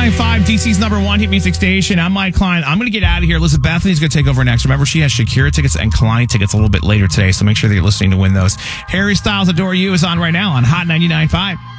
99.5, DC's number one hit music station. I'm Mike Klein. I'm going to get out of here. Elizabeth Bethany's going to take over next. Remember, she has Shakira tickets and Kalani tickets a little bit later today, so make sure that you're listening to win those. Harry Styles' Adore You is on right now on Hot 99.5.